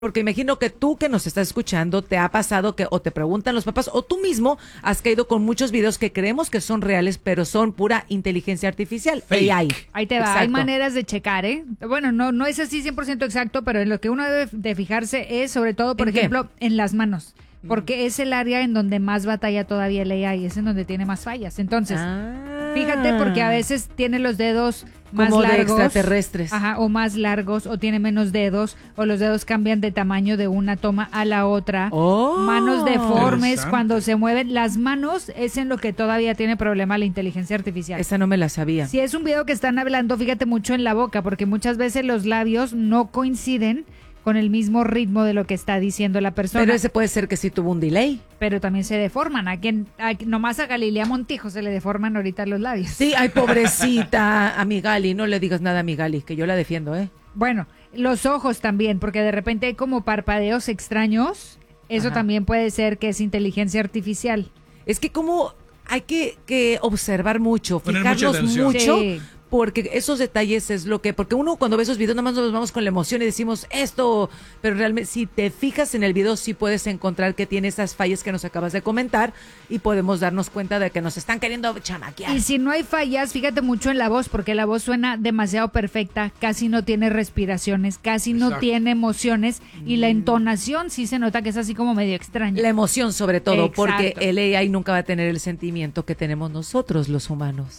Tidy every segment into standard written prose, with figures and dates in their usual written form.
Porque imagino que tú que nos estás escuchando te ha pasado que o te preguntan los papás o tú mismo has caído con muchos videos que creemos que son reales, pero son pura inteligencia artificial, Fake. AI. Ahí te va, Exacto. hay maneras de checar, ¿eh? Bueno, no es así 100% exacto, pero en lo que uno debe de fijarse es sobre todo, por ¿En qué? ejemplo, en las manos. Porque es el área en donde más batalla todavía el AI, es en donde tiene más fallas. Entonces, fíjate porque a veces tiene los dedos más como de largos. extraterrestres. Ajá, o más largos, o tiene menos dedos, o los dedos cambian de tamaño de una toma a la otra. Oh. Manos deformes, Interesante. cuando se mueven. Las manos es en lo que todavía tiene problema la inteligencia artificial. Esa no me la sabía. Si es un video que están hablando, fíjate mucho en la boca, porque muchas veces los labios no coinciden con el mismo ritmo de lo que está diciendo la persona. Pero ese puede ser que sí tuvo un delay. Pero también se deforman. Nomás a Galilea Montijo se le deforman ahorita los labios. Sí, ay, pobrecita, a mi Gali, no le digas nada a mi Gali, que yo la defiendo, ¿eh? Bueno, los ojos también, porque de repente hay como parpadeos extraños. Eso Ajá. también puede ser que es inteligencia artificial. Es que como hay que observar mucho, Poner mucha fijarnos atención. mucho, Sí. porque esos detalles es lo que, porque uno cuando ve esos videos nada más nos vamos con la emoción y decimos esto, pero realmente si te fijas en el video sí puedes encontrar que tiene esas fallas que nos acabas de comentar y podemos darnos cuenta de que nos están queriendo chamaquear. Y si no hay fallas, fíjate mucho en la voz, porque la voz suena demasiado perfecta, casi no tiene respiraciones, casi no Exacto. tiene emociones, y la entonación sí se nota que es así como medio extraña. La emoción sobre todo, Exacto. porque el AI nunca va a tener el sentimiento que tenemos nosotros los humanos.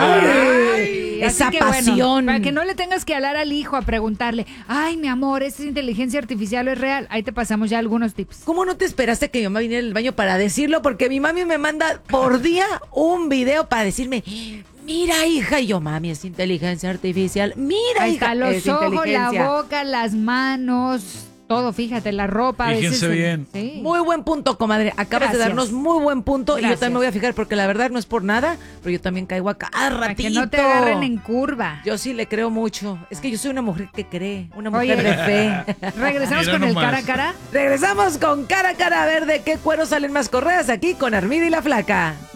¡Ay! Esa Así que, bueno, pasión. para que no le tengas que hablar al hijo a preguntarle, ay, mi amor, ¿es inteligencia artificial o es real? Ahí te pasamos ya algunos tips. ¿Cómo no te esperaste que mi mamá viniera al baño para decirlo? Porque mi mami me manda por día un video para decirme, mira, hija, y yo, mami, es inteligencia artificial. Mira, Ahí hija, está, los es ojos, la inteligencia. boca, las manos, todo, fíjate, la ropa. A Fíjense veces, bien. Sí. Muy buen punto, comadre. Acabas de Gracias. darnos muy buen punto y yo Gracias. también me voy a fijar porque la verdad no es por nada, pero yo también caigo acá. ¡Ah, Para que ratito! no te agarren en curva. Yo sí le creo mucho. Es que yo soy una mujer que cree, una mujer Oye. de fe. Regresamos Mira con el nomás. cara a cara. Regresamos con cara a cara a ver de qué cuero salen más correas aquí con Armida y la Flaca.